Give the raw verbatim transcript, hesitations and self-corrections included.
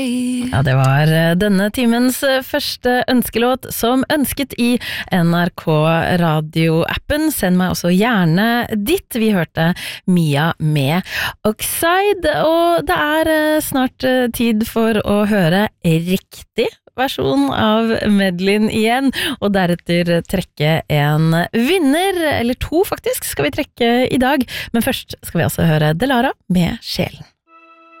Ja, det var denne timens første ønskelåt som ønsket i N R K radioappen. Send meg også gjerne ditt. Vi hørte Mia med Oxide, og det er snart tid for å høre riktig versjon av Medlin igjen, og deretter trekke en vinner, eller to faktisk, skal vi trekke i dag. Men først skal vi altså høre Delara med Sjelen.